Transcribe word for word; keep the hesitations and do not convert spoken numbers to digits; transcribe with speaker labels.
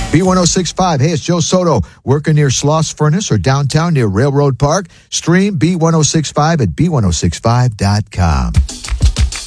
Speaker 1: B one oh six point five. Hey, it's Joe Soto. Working near Sloss Furnace or downtown near Railroad Park? Stream B one oh six point five at B one oh six five dot com.